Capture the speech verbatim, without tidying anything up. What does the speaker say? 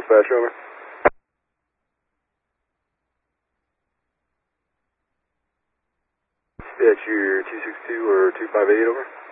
dispatch, over. Yeah, it's your two six two or two five eight, over.